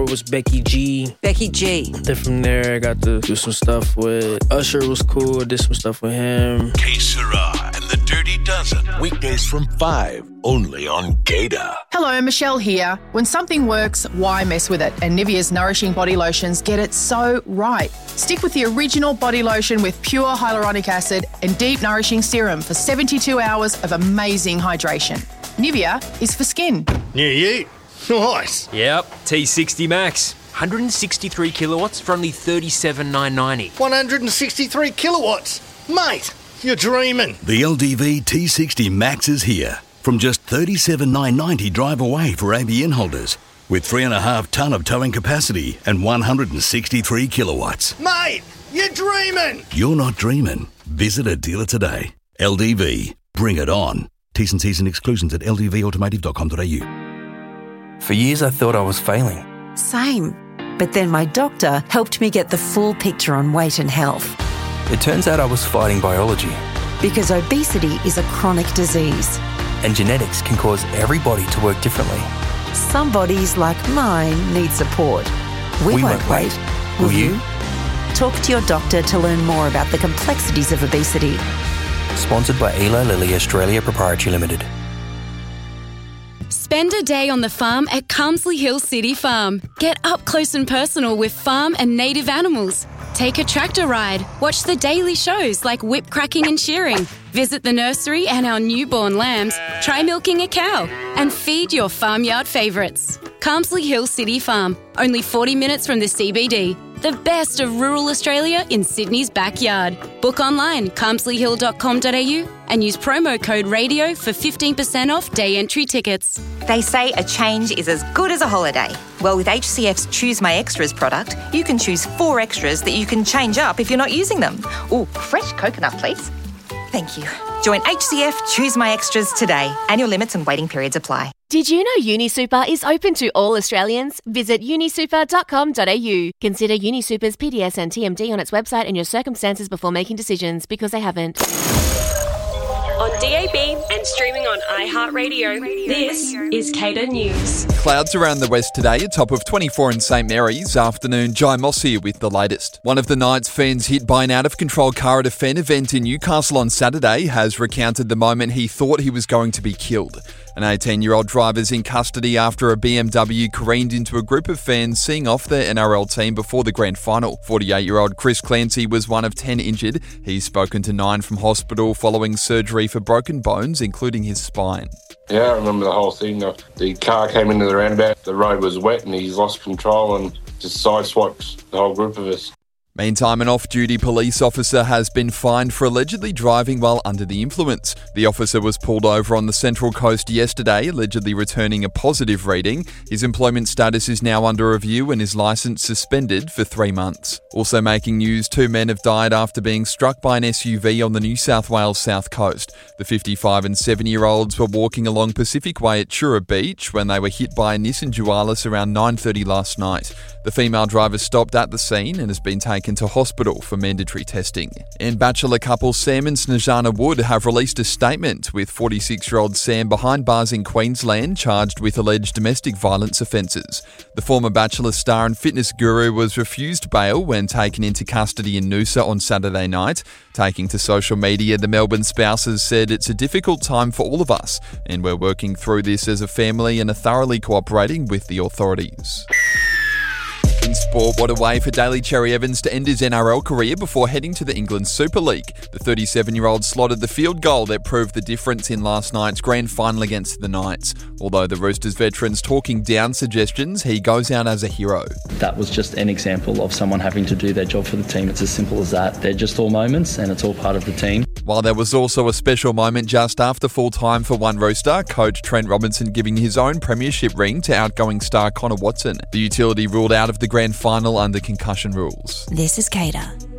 was Becky G. Becky G. Then from there, I got to do some stuff with Usher. Was cool. I did some stuff with him. Que Sera and the Dirty Dozen. Weekdays from 5, only on Gator. Hello, Michelle here. When something works, why mess with it? And Nivea's Nourishing Body Lotions get it so right. Stick with the original body lotion with pure hyaluronic acid and deep nourishing serum for 72 hours of amazing hydration. Nivea is for skin. Yeah. Nice. Yep, T60 Max. 163 kilowatts for only $37,990. 163 kilowatts. Mate, you're dreaming. The LDV T60 Max is here. From just $37,990 drive away for ABN holders. With 3.5 tonne of towing capacity and 163 kilowatts. Mate, you're dreaming. You're not dreaming. Visit a dealer today. LDV. Bring it on. T's and C's and exclusions at ldvautomotive.com.au. For years I thought I was failing. Same. But then my doctor helped me get the full picture on weight and health. It turns out I was fighting biology. Because obesity is a chronic disease. And genetics can cause every body to work differently. Some bodies, like mine, need support. We won't wait. Will you? Talk to your doctor to learn more about the complexities of obesity. Sponsored by Eli Lilly Australia Proprietary Limited. Spend a day on the farm at Carmsley Hill City Farm. Get up close and personal with farm and native animals. Take a tractor ride. Watch the daily shows like whip cracking and shearing. Visit the nursery and our newborn lambs. Try milking a cow. And feed your farmyard favourites. Carmsley Hill City Farm. Only 40 minutes from the CBD. The best of rural Australia in Sydney's backyard. Book online, carmsleyhill.com.au and use promo code RADIO for 15% off day entry tickets. They say a change is as good as a holiday. Well, with HCF's Choose My Extras product, you can choose 4 extras that you can change up if you're not using them. Ooh, fresh coconut, please. Thank you. Join HCF Choose My Extras today. Annual limits and waiting periods apply. Did you know UniSuper is open to all Australians? Visit unisuper.com.au. Consider UniSuper's PDS and TMD on its website and your circumstances before making decisions, because they haven't. On DAB and streaming on iHeartRadio, this is Cater News. Clouds around the west today, a top of 24 in St Mary's. Afternoon, Jai Moss here with the latest. One of the Knights fans hit by an out-of-control car at a fan event in Newcastle on Saturday has recounted the moment he thought he was going to be killed. An 18-year-old driver's in custody after a BMW careened into a group of fans seeing off their NRL team before the grand final. 48-year-old Chris Clancy was one of 10 injured. He's spoken to 9 from hospital following surgery for broken bones, including his spine. Yeah, I remember the whole thing. The car came into the roundabout, the road was wet and he's lost control and just sideswiped the whole group of us. Meantime, an off-duty police officer has been fined for allegedly driving while under the influence. The officer was pulled over on the Central Coast yesterday, allegedly returning a positive reading. His employment status is now under review and his licence suspended for 3 months. Also making news, 2 men have died after being struck by an SUV on the New South Wales south coast. The 55 and 7-year-olds were walking along Pacific Way at Chura Beach when they were hit by a Nissan Dualis around 9:30 last night. The female driver stopped at the scene and has been taken to hospital for mandatory testing. And bachelor couple Sam and Snejana Wood have released a statement, with 46-year-old Sam behind bars in Queensland charged with alleged domestic violence offences. The former Bachelor star and fitness guru was refused bail when taken into custody in Noosa on Saturday night. Taking to social media, the Melbourne spouses said it's a difficult time for all of us and we're working through this as a family and are thoroughly cooperating with the authorities. In sport, what a way for Daly Cherry Evans to end his NRL career before heading to the England Super League. The 37-year-old slotted the field goal that proved the difference in last night's grand final against the Knights. Although the Roosters veteran's talking down suggestions, he goes out as a hero. That was just an example of someone having to do their job for the team. It's as simple as that. They're just all moments and it's all part of the team. While there was also a special moment just after full time for one Rooster, coach Trent Robinson giving his own premiership ring to outgoing star Connor Watson. The utility ruled out of the grand final under concussion rules. This is Cater.